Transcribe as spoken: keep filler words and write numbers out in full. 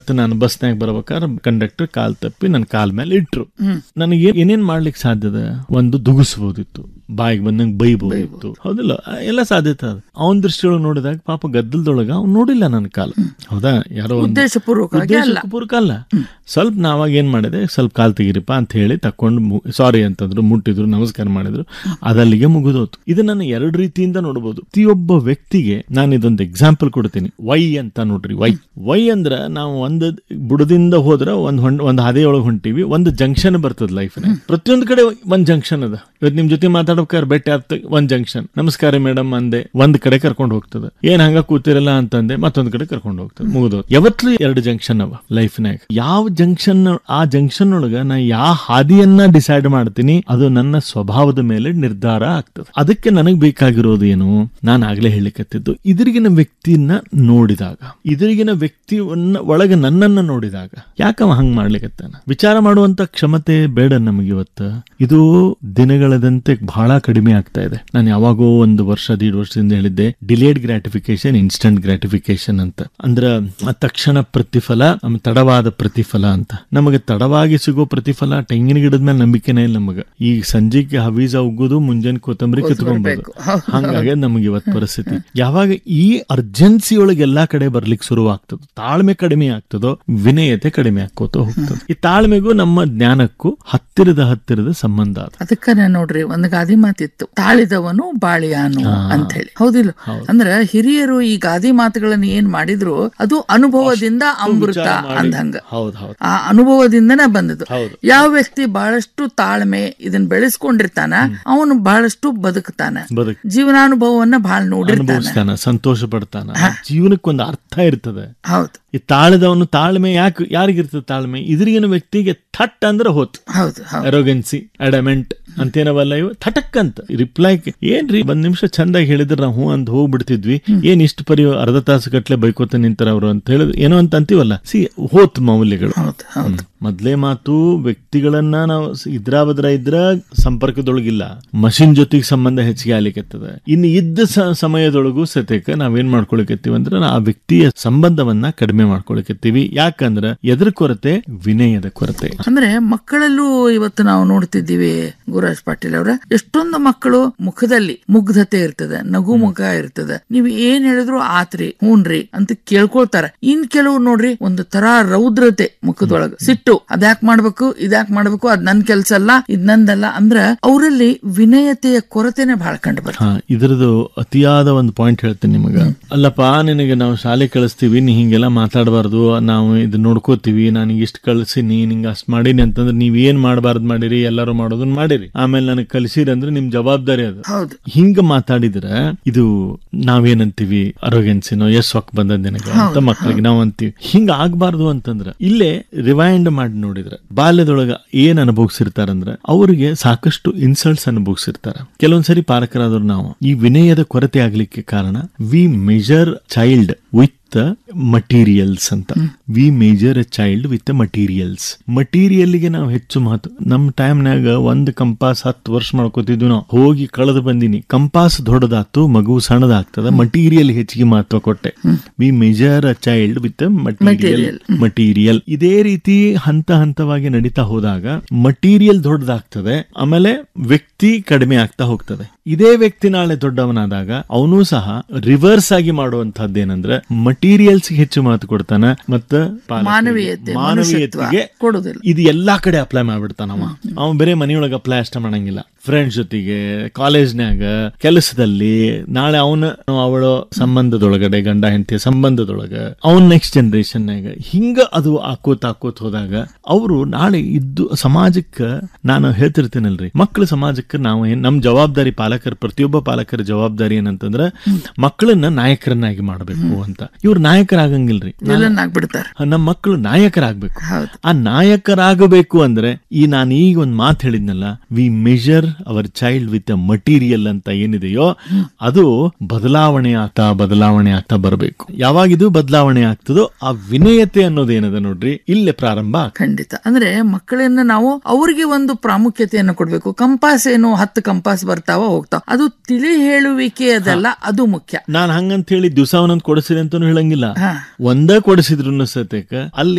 ನಾನು ಬಸ್ನಾಗ ಬರ್ಬೇಕಾದ್ರೆ ಕಂಡಕ್ಟರ್ ಕಾಲ್ ತಪ್ಪಿ ನನ್ನ ಕಾಲ್ ಮೇಲೆ ಇಟ್ರು. ನನಗೆ ಏನೇನ್ ಮಾಡ್ಲಿಕ್ಕೆ ಸಾಧ್ಯದ? ಒಂದು ದುಗಿಸ್ಬೋದಿತ್ತು, ಬಾಯಿಗೆ ಬಂದಂಗೆ ಬೈಬೋದಿತ್ತು, ಹೌದಿಲ್ಲ, ಎಲ್ಲ ಸಾಧ್ಯತೆ ಅದ. ಅವನ ದೃಷ್ಟಿಯೊಳಗೆ ನೋಡಿದಾಗ ಪಾಪ ಗದ್ದಲದೊಳಗ ಅವ್ನು ನೋಡಿಲ್ಲ ನನ್ನ ಕಾಲ್, ಹೌದಾ, ಯಾರೋ ಉದ್ದೇಶಪೂರ್ವಕ ಅಲ್ಲ. ಸ್ವಲ್ಪ ನಾವಾಗ ಏನ್ ಮಾಡಿದೆ, ಸ್ವಲ್ಪ ಕಾಲ್ ತೆಗಿರಿಪ್ಪ ಅಂತ ಹೇಳಿ ತಕೊಂಡು ಸಾರಿ ಅಂತಂದ್ರು, ಮುಟ್ಟಿದ್ರು, ನಮಸ್ಕಾರ ಮಾಡಿದ್ರು, ಅದಲ್ಲಿಗೆ ಮುಗಿದೋತು. ಇದು ನಾನು ಎರಡು ರೀತಿಯಿಂದ ನೋಡ್ಬೋದು. ಪ್ರತಿಯೊಬ್ಬ ವ್ಯಕ್ತಿಗೆ ನಾನು ಇದೊಂದು ಎಕ್ಸಾಂಪಲ್ ಕೊಡ್ತೀನಿ. ವೈ ಅಂತ ನೋಡ್ರಿ, ವೈ ವೈ ಅಂದ್ರ ನಾವು ಒಂದು ಬುಡದಿಂದ ಹೋದ್ರ ಒಂದ್ ಒಂದ್ ಹಾದಿಯೊಳಗೆ ಹೊಂಟಿವಿ, ಒಂದು ಜಂಕ್ಷನ್ ಬರ್ತದ ಲೈಫ್ ನ. ಪ್ರತಿಯೊಂದು ಕಡೆ ಒಂದ್ ಜಂಕ್ಷನ್ ಅದ. ಇವತ್ತು ನಿಮ್ ಜೊತೆ ಮಾತಾಡ್ಬೇಕಾದ್ರೆ ಬೆಟ್ಟ ಆಗ್ತ ಒಂದ್ ಜಂಕ್ಷನ್, ನಮಸ್ಕಾರ ಮೇಡಮ್ ಅಂದೆ, ಒಂದ್ ಕಡೆ ಕರ್ಕೊಂಡು ಹೋಗ್ತದ. ಏನ್ ಹಂಗ ಕೂತಿರಲ್ಲ ಅಂತಂದೆ, ಮತ್ತೊಂದ್ ಕಡೆ ಕರ್ಕೊಂಡು ಹೋಗ್ತದೆ, ಮುಗಿದೋದು. ಯಾವತ್ತೂ ಎರಡು ಜಂಕ್ಷನ್ ಅವ ಲೈಫ್ ನಾಗ. ಯಾವ ಜಂಕ್ಷನ್, ಆ ಜಂಕ್ಷನ್ ಒಳಗ ನಾ ಯಾವ ಹಾದಿಯನ್ನ ಡಿಸೈಡ್ ಮಾಡ್ತೀನಿ, ಅದು ನನ್ನ ಸ್ವಭಾವದ ಮೇಲೆ ನಿರ್ಧಾರ ಆಗ್ತದೆ. ಅದಕ್ಕೆ ನನಗ್ ಬೇಕಾಗಿರೋದು ಏನು, ನಾನು ಆಗ್ಲೇ ಹೇಳಿಕತ್ತಿದ್ದು, ಇದ್ರಿಗಿನ ವ್ಯಕ್ತಿಯನ್ನ ನೋಡಿದಾಗ, ಇದ್ರಿಗಿನ ವ್ಯಕ್ತಿಯನ್ನ ಒಳಗೆ ನನ್ನನ್ನ ನೋಡಿದಾಗ, ಯಾಕವ ಹಂಗ್ ಮಾಡ್ಲಿಕ್ಕತ್ತಾನ ವಿಚಾರ ಮಾಡುವಂತ ಕ್ಷಮತೆ ಬೇಡ ನಮಗಿವತ್ತು. ಇದು ದಿನಗಳದಂತೆ ಬಹಳ ಕಡಿಮೆ ಆಗ್ತಾ ಇದೆ. ನಾನು ಯಾವಾಗೋ ಒಂದು ವರ್ಷ ದೀಡ್ ವರ್ಷದಿಂದ ಹೇಳಿದ್ದೆ, ಡಿಲೇಡ್ ಗ್ರಾಟಿಫಿಕೇಶನ್, ಇನ್ಸ್ಟಂಟ್ ಗ್ರಾಟಿಫಿಕೇಶನ್ ಅಂತ. ಅಂದ್ರ ತಕ್ಷಣ ಪ್ರತಿಫಲ, ತಡವಾದ ಪ್ರತಿಫಲ ಅಂತ. ನಮಗೆ ತಡವಾಗಿ ಸಿಗೋ ಪ್ರತಿಫಲ, ತೆಂಗಿನ ಗಿಡದ ಮೇಲೆ ನಂಬಿಕೆನೇ ಇಲ್ಲ ನಮಗ. ಈಗ ಸಂಜೆಗೆ ಹವೀಜ ಉಗ್ಗೋದು, ಮುಂಜಾನೆ ಕೊತ್ತಂಬರಿ ಕಿತ್ಕೊಂಡ್ಬೋದು, ಹಂಗಾಗಿ ನಮಗೆ ಇವತ್ತು ಪರಿಸ್ಥಿತಿ. ಯಾವಾಗ ಈ ಅರ್ಜೆನ್ಸಿ ಒಳಗೆ ಎಲ್ಲಾ ಕಡೆ ಬರ್ಲಿಕ್ಕೆ ಶುರುವಾಗ್ತದೆ, ತಾಳ್ಮೆ ಕಡಿಮೆ ಆಗ್ತದೋ, ವಿನಯತೆ ಕಡಿಮೆ ಆಕೋತ ಹೋಗ್ತದೆ. ಈ ತಾಳ್ಮೆಗೂ ನಮ್ಮ ಜ್ಞಾನಕ್ಕೂ ಹತ್ತಿರದ ಹತ್ತಿರದ ಸಂಬಂಧ ಅದ. ಅದಕ್ಕ ನೋಡ್ರಿ, ಒಂದ್ ಗಾದಿ ಮಾತಿತ್ತು, ತಾಳಿದವನು ಬಾಳಿಯಾನು ಅಂತ ಹೇಳಿ, ಹೌದಿಲ್ಲ? ಅಂದ್ರ ಹಿರಿಯರು ಈ ಗಾದಿ ಮಾತುಗಳನ್ನ ಏನ್ ಮಾಡಿದ್ರು, ಅದು ಅನುಭವದಿಂದ ಅಮೃತ ಅಂದಂಗ. ಆ ಅನುಭವದಿಂದನೇ ಬಂದದ್ದು. ಯಾವ ವ್ಯಕ್ತಿ ಬಹಳಷ್ಟು ತಾಳ್ಮೆ ಇದನ್ನ ಬೆಳೆಸ್ಕೊಂಡಿರ್ತಾನ, ಅವನು ಬಹಳಷ್ಟು ಬದುಕ್ತಾನ, ಜೀವನಾನುಭವವನ್ನ ಬಹಳ ನೋಡಿರ್ತಾನ, ಸಂತೋಷ ಪಡ್ತಾನ, ಜೀವನಕ್ಕೊಂದು ಅರ್ಥ ಇರ್ತದೆ. ಹೌದು. ಈ ತಾಳದವನು ತಾಳ್ಮೆ ಯಾಕೆ ಯಾರಿಗಿರ್ತದೆ? ತಾಳ್ಮೆ ಇದ್ರಿಗಿನ ವ್ಯಕ್ತಿಗೆ ಥಟ್ ಅಂದ್ರೆ ಹೋತ್. ಅರೋಗೆನ್ಸಿ, ಅಡಮೆಂಟ್ ಅಂತೇನವಲ್ಲ ಇವು, ಥಟಕ್ ಅಂತ ರಿಪ್ಲೈ. ಏನ್ರಿ ಒಂದ್ ನಿಮಿಷ ಚಂದಾಗಿ ಹೇಳಿದ್ರೆ ನಾವು ಹೂ ಅಂತ ಹೋಗ್ಬಿಡ್ತಿದ್ವಿ, ಏನ್ ಇಷ್ಟು ಪರಿ ಅರ್ಧ ತಾಸು ಗಟ್ಲೆ ಬೈಕೋತ ನಿಂತಾರ ಅವರು ಅಂತ ಹೇಳಿದ್ರು ಏನೋ ಅಂತ ಅಂತೀವಲ್ಲ. ಸಿ ಹೋತ್ ಮೌಲ್ಯಗಳು. ಮೊದ್ಲೇ ಮಾತು, ವ್ಯಕ್ತಿಗಳನ್ನ ನಾವು ಇದ್ರ ಬದ್ರ ಇದ್ರ ಸಂಪರ್ಕದೊಳಗಿಲ್ಲ, ಮಷಿನ್ ಜೊತೆಗೆ ಸಂಬಂಧ ಹೆಚ್ಚಿಗೆ ಆಗ್ಲಿಕ್ಕತ್ತದ. ಇನ್ನು ಇದ್ದ ಸಮಯದೊಳಗೂ ಸತ್ಯಕ್ಕ ನಾವೇನ್ ಮಾಡ್ಕೊಳಕತ್ತೀವಿ ಅಂದ್ರೆ, ಆ ವ್ಯಕ್ತಿಯ ಸಂಬಂಧವನ್ನ ಕಡಿಮೆ ಮಾಡ್ಕೊಳಕತ್ತೀವಿ. ಯಾಕಂದ್ರ ಎದ್ರ ಕೊರತೆ? ವಿನಯದ ಕೊರತೆ. ಅಂದ್ರೆ ಮಕ್ಕಳಲ್ಲೂ ಇವತ್ತು ನಾವು ನೋಡ್ತಿದ್ದೀವಿ ಗುರುರಾಜ್ ಪಾಟೀಲ್ ಅವರ, ಎಷ್ಟೊಂದು ಮಕ್ಕಳು ಮುಖದಲ್ಲಿ ಮುಗ್ಧತೆ ಇರ್ತದೆ, ನಗು ಮುಖ ಇರ್ತದೆ, ನೀವ್ ಏನ್ ಹೇಳಿದ್ರು ಆತ್ರಿ ಹೂನ್ರಿ ಅಂತ ಕೇಳ್ಕೊಳ್ತಾರ. ಇನ್ ಕೆಲವು ನೋಡ್ರಿ, ಒಂದು ತರ ರೌದ್ರತೆ ಮುಖದೊಳಗ, ಸಿಟ್ಟು, ಅದ್ಯಾಕ್ ಮಾಡ್ಬೇಕು, ಇದ್ಯಾಕ್ ಮಾಡ್ಬೇಕು, ಅದ್ ನನ್ ಕೆಲ್ಸ ಅಲ್ಲ, ಇದ್ ನಂದಲ್ಲ ಅಂದ್ರ ಅವರಲ್ಲಿ ವಿನಯತೆಯ ಕೊರತೆನೆ ಬಹಳ ಕಂಡು ಬರ್ತದೆ. ಇದ್ರದ್ದು ಅತಿಯಾದ ಒಂದು ಪಾಯಿಂಟ್ ಹೇಳ್ತೀನಿ ನಿಮಗ. ಅಲ್ಲಪ್ಪ, ನಿನಗೆ ನಾವು ಶಾಲೆ ಕಳಿಸ್ತೀವಿ, ನೀ ಹಿಂಗೆಲ್ಲ ಮಾತಾಡಬಾರ್ದು, ನಾವು ಇದು ನೋಡ್ಕೋತೀವಿ, ನನಗೆ ಇಷ್ಟು ಕಳ್ಸಿನಿ, ನಿಂಗೆ ಅಷ್ಟ್ ಮಾಡೀನಿ ಅಂತಂದ್ರೆ ನೀವ್ ಏನ್ ಮಾಡಬಾರ್ದು ಮಾಡಿರಿ, ಎಲ್ಲರೂ ಮಾಡೋದನ್ನ ಮಾಡಿರಿ, ಆಮೇಲೆ ನನಗೆ ಕಲಿಸಿರಿ ಅಂದ್ರೆ ನಿಮ್ ಜವಾಬ್ದಾರಿ ಅದು. ಹಿಂಗ ಮಾತಾಡಿದ್ರೆ ಇದು ನಾವೇನಂತೀವಿ, ಅರೋಗೆನ್ಸಿನೋ, ಎಸ್ ಹೊಕ್ ಬಂದದ್ ನಿನಗೆ ಅಂತ ಮಕ್ಕಳಿಗೆ ನಾವು ಅಂತೀವಿ. ಹಿಂಗ ಆಗ್ಬಾರ್ದು ಅಂತಂದ್ರ, ಇಲ್ಲೇ ರಿವೈಂಡ್ ಮಾಡಿ ನೋಡಿದ್ರೆ ಬಾಲ್ಯದೊಳಗ ಏನ್ ಅನುಭವಿಸಿರ್ತಾರಂದ್ರ, ಅವ್ರಿಗೆ ಸಾಕಷ್ಟು ಇನ್ಸಲ್ಟ್ಸ್ ಅನುಭವಿಸಿರ್ತಾರ. ಕೆಲವೊಂದ್ಸರಿ ಪಾಲಕರಾದ್ರು ನಾವು ಈ ವಿನಯದ ಕೊರತೆ ಆಗ್ಲಿಕ್ಕೆ ಕಾರಣ, V measure child with materials ಅಂತ. V major A child with materials. ಮಟೀರಿಯಲ್ಗೆ ನಾವು ಹೆಚ್ಚು ಮಹತ್ವ. ನಮ್ ಟೈಮ್ನಾಗ ಒಂದ್ ಕಂಪಾಸ್ ಹತ್ತು ವರ್ಷ ಮಾಡ್ಕೋತಿದ್ವಿ ನಾವು, ಹೋಗಿ ಕಳೆದು ಬಂದಿನಿ. ಕಂಪಾಸ್ ದೊಡ್ಡದಾತು, ಮಗು ಸಣ್ಣದಾಗ್ತದ, ಮಟೀರಿಯಲ್ ಹೆಚ್ಚಿಗೆ ಮಹತ್ವ ಕೊಟ್ಟೆ. V major a child with material material ಇದೇ ರೀತಿ ಹಂತ ಹಂತವಾಗಿ ನಡೀತಾ ಹೋದಾಗ ಮಟೀರಿಯಲ್ ದೊಡ್ಡದಾಗ್ತದೆ, ಆಮೇಲೆ ವ್ಯಕ್ತಿ ಕಡಿಮೆ ಆಗ್ತಾ ಹೋಗ್ತದೆ. ಇದೇ ವ್ಯಕ್ತಿ ನಾಳೆ ದೊಡ್ಡವನಾದಾಗ ಅವನು ಸಹ ರಿವರ್ಸ್ ಆಗಿ ಮಾಡುವಂತಹದ್ದೇನಂದ್ರೆ, ಮಟೀರಿಯಲ್ಸ್ ಹೆಚ್ಚು ಮಾತು ಕೊಡ್ತಾನ, ಮತ್ತ ಮಾನವೀಯತೆ ಮಾನವೀಯತೆಗೆ ಕೊಡೋದಿಲ್ಲ. ಇದು ಎಲ್ಲಾ ಕಡೆ ಅಪ್ಲೈ ಮಾಡ್ಬಿಡ್ತಾನವ. ಅವ ಬೇರೆ ಮನೆಯೊಳಗ ಅಪ್ಲೈ ಅಷ್ಟ ಮಾಡಂಗಿಲ್ಲ, ಫ್ರೆಂಡ್ಸ್ ಜೊತೆಗೆ, ಕಾಲೇಜ್ನಾಗ, ಕೆಲಸದಲ್ಲಿ, ನಾಳೆ ಅವನ ಅವಳ ಸಂಬಂಧದೊಳಗಡೆ, ಗಂಡ ಹೆಂಡತಿಯ ಸಂಬಂಧದೊಳಗ, ಅವನ್ ನೆಕ್ಸ್ಟ್ ಜನರೇಷನ್ ನಾಗ ಹಿಂಗ ಅದು ಹಾಕೋತ್ ಹಾಕೋತ್ ಹೋದಾಗ ಅವರು ನಾಳೆ ಇದ್ದು ಸಮಾಜಕ್ಕೆ, ನಾನು ಹೇಳ್ತಿರ್ತೇನಲ್ರಿ, ಮಕ್ಕಳು ಸಮಾಜಕ್ಕೆ ನಾವು ಏನ್ ನಮ್ ಜವಾಬ್ದಾರಿ, ಪಾಲಕರ ಪ್ರತಿಯೊಬ್ಬ ಪಾಲಕರ ಜವಾಬ್ದಾರಿ ಏನಂತಂದ್ರ ಮಕ್ಕಳನ್ನ ನಾಯಕರನ್ನಾಗಿ ಮಾಡ್ಬೇಕು ಅಂತ. ಇವ್ರು ನಾಯಕರಾಗಂಗಿಲ್ರಿ, ನಮ್ಮ ಮಕ್ಕಳು ನಾಯಕರಾಗಬೇಕು. ಆ ನಾಯಕರಾಗಬೇಕು ಅಂದ್ರೆ, ಈ ನಾನು ಈಗ ಒಂದ್ ಮಾತು ಹೇಳಿದ್ನಲ್ಲ, V measure hour child with a material ಅಂತ ಏನಿದೆಯೋ ಅದು ಬದಲಾವಣೆ ಆಗ್ತಾ ಬದಲಾವಣೆ ಆಗ್ತಾ ಬರಬೇಕು. ಯಾವಾಗಿದು ಬದಲಾವಣೆ ಆಗ್ತದೋ ಆ ವಿನಯತೆ ಅನ್ನೋದೇನದ ನೋಡ್ರಿ ಇಲ್ಲೇ ಪ್ರಾರಂಭ. ಖಂಡಿತ. ಅಂದ್ರೆ ಮಕ್ಕಳನ್ನ ನಾವು ಅವ್ರಿಗೆ ಒಂದು ಪ್ರಾಮುಖ್ಯತೆಯನ್ನು ಕೊಡ್ಬೇಕು. ಕಂಪಾಸ್ ಏನು ಹತ್ತು ಕಂಪಾಸ್ ಬರ್ತಾವ ಹೋಗ್ತಾವ, ಅದು ತಿಳಿ ಹೇಳುವಿಕೆ ಅದಲ್ಲ, ಅದು ಮುಖ್ಯ. ನಾನ್ ಹಂಗಂತ ಹೇಳಿ ದಿವಸ ಒಂದೊಂದು ಕೊಡಿಸಿದೆ ಅಂತಾನು ಹೇಳಂಗಿಲ್ಲ. ಒಂದ ಕೊಡಿಸಿದ್ರು ಸತ್ಯಕ್ಕ ಅಲ್ಲಿ